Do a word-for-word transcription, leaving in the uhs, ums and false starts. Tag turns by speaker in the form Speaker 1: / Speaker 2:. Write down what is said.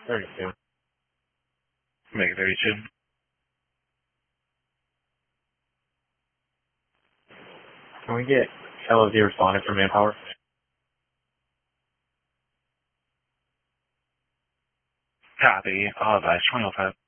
Speaker 1: thirty-two.
Speaker 2: Make it thirty-two.
Speaker 1: Can we get L O Z responding for manpower?
Speaker 2: Copy. All advice, twenty oh five.